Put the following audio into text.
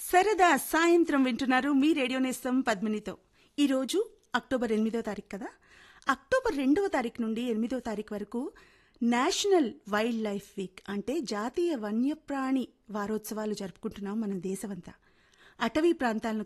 సరదా సాయంత్రం వింటున్నారు మీ రేడియో నేస్తం పద్మినితో. ఈరోజు అక్టోబర్ 8వ తారీఖు కదా. అక్టోబర్ 2వ తారీఖు నుండి 8వ తారీఖు వరకు నేషనల్ వైల్డ్ లైఫ్ వీక్ అంటే జాతీయ వన్యప్రాణి వారోత్సవాలు జరుపుకుంటున్నాం మనం దేశమంతా. అటవీ ప్రాంతాలను